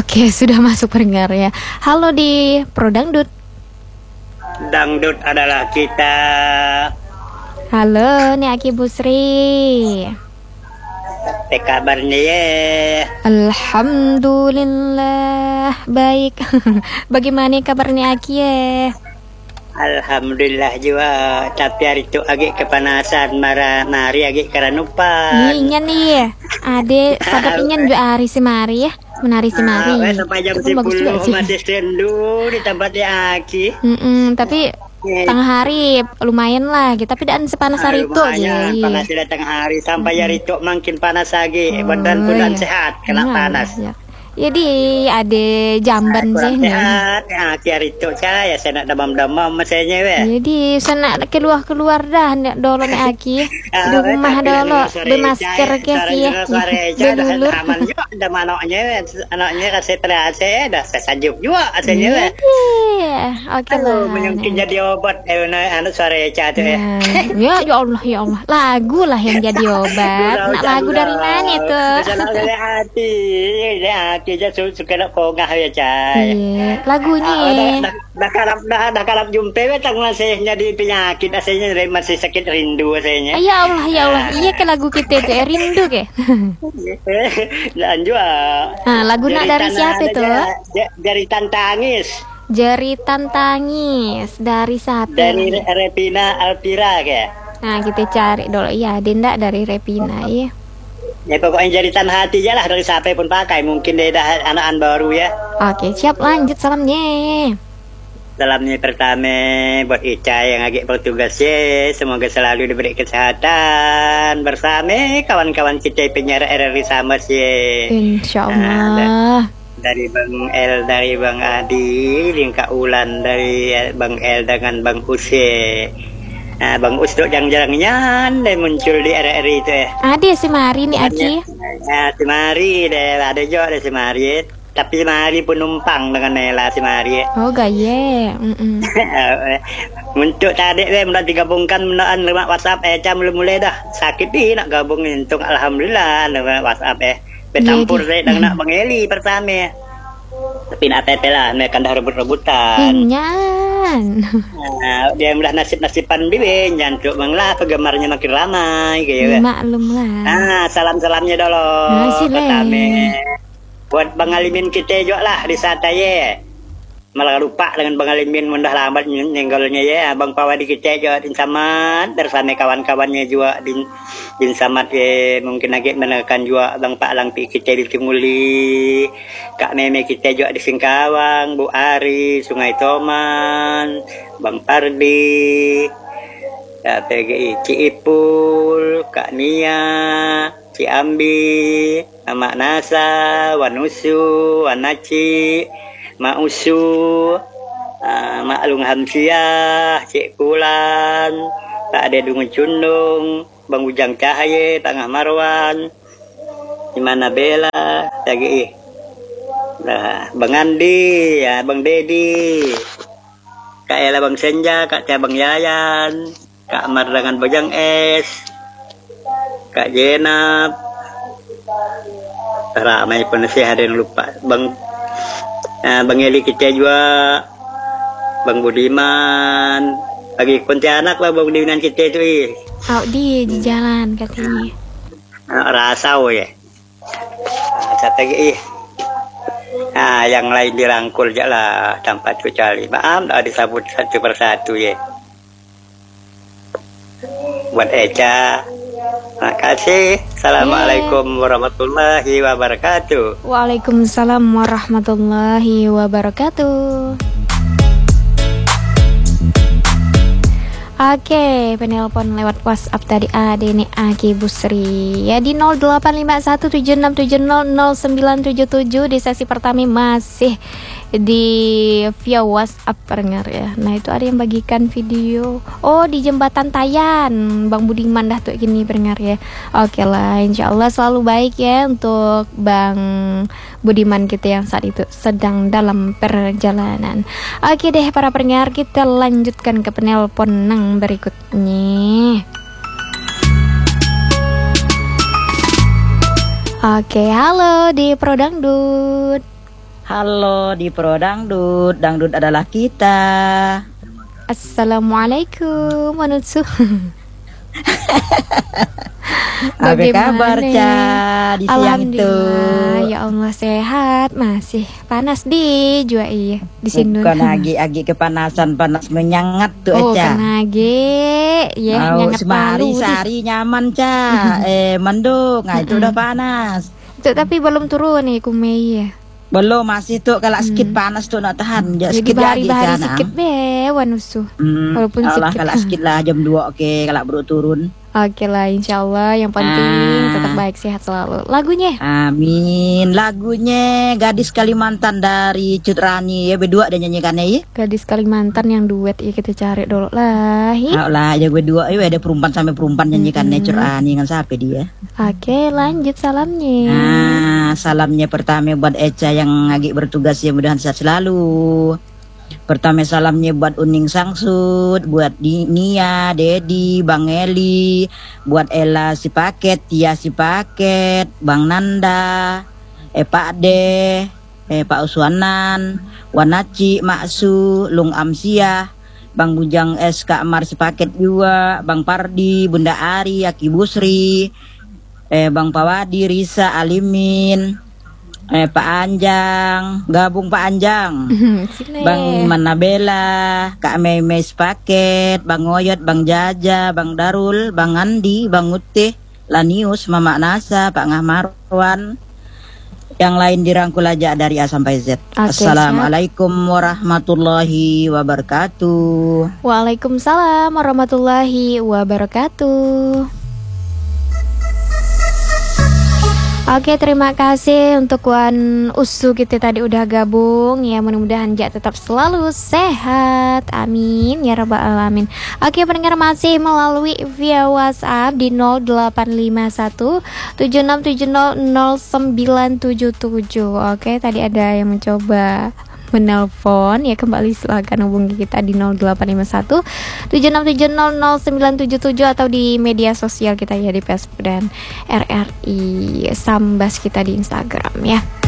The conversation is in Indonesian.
Oke, sudah masuk pendengar ya. Halo di Pro Dangdut. Dangdut adalah kita. Halo, nih Aki Busri. Apa kabarnya ya? Alhamdulillah baik. Bagaimana kabarnya Aki ya? Alhamdulillah juga. Tapi hari itu agak kepanasan, mari agak karanupan. Iya nih, ade sadap inyan juga hari semari ya. Menari semari. Sampai jam Itu pun bagus juga 10 sih. masih sendu di tempatnya Aki. Tapi tengah hari lumayan lah gitu. Tapi dan sepanas hari itu aja. Lumayan panas di tengah hari. Sampai hari itu makin panas lagi. Badan pun sehat, kena panas. Jadi ada jamban sih. Sehat, hari itu saya nak demam-demam masanya weh. Jadi sana keluar dah dolon Aki. Di rumah dolo bermasker ke sih ya. Dulu. Aman juga ada anaknya kasih terasa dah sesajuk juga asalnya weh. Oke lah. Mungkin jadi obat anak suara Eca tuh ya. Ya Allah. Lagu lah yang jadi obat. Nak lagu dari mana tuh? Dari hati suka nak kongah ya cai. Iya, lagunya. Dah kalap jumpa tang masih jadi penyakit asalnya masih sakit rindu asalnya. Ya Allah. Iya ke lagu kita tuh rindu ke. Lanjut. Nah, lagu nak dari siapa tuh? Jeritan tangis. Jeritan tangis dari siapa? Dari Repina Alpira ke. Nah, kita cari dulu ya, Dinda dari Repina ya. Ya pokoknya jeritan hati aja lah dari siapa pun pakai. Mungkin dia dah anak-anak baru ya. Oke, siap lanjut salamnya. Salamnya pertama buat Ica yang agak bertugas ya. Semoga selalu diberi kesehatan bersama kawan-kawan kita penyiar RRI Samers ya. Insya Allah. Dari Bang El, dari Bang Adi, Lingka Ulan, dari Bang El dengan Bang Use. Nah, Bang Us tuh jarang-jarangnya dan muncul di RRI itu ya. Ada si Mari nih Aki. Ya, si Mari deh, ada juga ada si Mari. Tapi si Mari pun numpang dengan Nela si Mari. Oh gaya. Untuk tadi mulai digabungkan menahan lewat WhatsApp Eca mulai dah sakit nak gabungin untuk alhamdulillah lewat WhatsApp Betampur saya dengan nak Bang Eli pertama. Tapi nak tete lah, mereka dah rebut-rebutan. Inyan. Nah, dia udah nasib-nasiban biwe, nyantuk manglah penggemarnya makin ramai kayak Maklum lah. salam-salamnya dulu. Pertama buat Bang Alimin kita juga lah di saat ya. Malah lupa dengan Bang Alimin mudah lambat nyenggolnya ya. Bang Pawadi kita juga din samat bersama kawan-kawannya juga din samat ya. Mungkin lagi menekan juga Bang Pak Langpi kita di Timuli. Kak Meme kita juga di Singkawang, Bu Ari, Sungai Toman, Bang Pardi, PGI Ciipul, Kak Nia, Ciambi, Mak Nasa, Wanusu, Wanaci, Mak Usu, Mak Lung Hamsiah, Cik Kulan, Pak Ade Dungu Cundung, Bang Ujang Cahaya, Tengah Marwan, Dimana Bella, PGI. Nah, Bang Andi, ya Bang Dedi, Kak Ella Bang Senja, Kak Tia Bang Yayan, Kak Amar dengan Bojang Es, Kak Jenab, ramai pun sih ada yang lupa. Bang Eli kita juga, Bang Budiman, lagi Pontianak lah Bang Budiman kita itu. Di jalan katanya. Rasau ya. Satu lagi yang lain dirangkul aja lah tanpa kecuali. Maaf, disambut satu persatu ya. Buat Eca, makasih. Assalamualaikum warahmatullahi wabarakatuh. Waalaikumsalam warahmatullahi wabarakatuh. Oke, penelpon lewat WhatsApp tadi ada nih Aki Busri ya di 085176700977 di sesi pertama masih di via WhatsApp pendengar ya. Nah itu ada yang bagikan video di jembatan Tayan Bang Budiman dah tuh gini pendengar ya. Oke lah, insya Allah selalu baik ya untuk Bang Budiman kita yang saat itu sedang dalam perjalanan. Oke deh para pendengar, kita lanjutkan ke penelpon nang berikutnya. Oke, halo di Pro Dangdut. Halo di Pro Dangdut, dangdut adalah kita. Assalamualaikum Manutsu. Apa kabar Ca di siang itu? Alhamdulillah, ya Allah sehat, masih panas di jua iya di sini. Bukan agi kepanasan, panas menyangat tuh Oh, Ca. kan agi, ya nyangat semari palu di. sari nyaman Ca. Mendung, nah itu udah panas. Itu tapi belum turun nih kumei ya. Belum masih tuh kalau sedikit panas tuh nak tahan. Jadi Sedikit bahari-bahari lagi, sedikit be Wanusu. Walaupun Allah sedikit. kalau sedikit lah jam 2 oke kalau baru turun. Oke lah, insya Allah yang penting tetap baik sehat selalu. Lagunya? Amin. Lagunya Gadis Kalimantan dari Cut Rani ya berdua dan nyanyikannya ya. Gadis Kalimantan yang duet ya kita cari dulu lah. Lah ya gue dua ada perempuan sampai perempuan nyanyikannya Cut Rani dengan siapa dia. Oke, lanjut salamnya. Salamnya pertama buat Eca yang lagi bertugas ya mudahan sehat selalu. Pertama salamnya buat Uning Sangsut, buat Nia, Dedi, Bang Eli, buat Ella si paket, Tia si paket, Bang Nanda, Pak De, Pak Uswanan, Wanaci, Maksu, Lung Amsiah, Bang Bujang S, Kak Amar si paket juga, Bang Pardi, Bunda Ari, Aki Busri, Bang Pawadi, Risa, Alimin, Pak Anjang, gabung Pak Anjang, Bang Manabela, Kak Memes paket, Bang Oyot, Bang Jaja, Bang Darul, Bang Andi, Bang Utih, Lanius, Mama Nasa, Pak Ngahmarwan, yang lain dirangkul aja dari A sampai Z. Assalamualaikum warahmatullahi wabarakatuh. Waalaikumsalam warahmatullahi wabarakatuh. Oke, terima kasih untuk Wan Usu kita tadi udah gabung ya, mudah-mudahan Jak tetap selalu sehat, amin ya rabbal alamin. Oke pendengar, masih melalui via WhatsApp di 0851 76700977. Oke, tadi ada yang mencoba menelpon ya, kembali silakan hubungi kita di 0851 76700977 atau di media sosial kita ya di Facebook dan RRI Sambas kita di Instagram ya.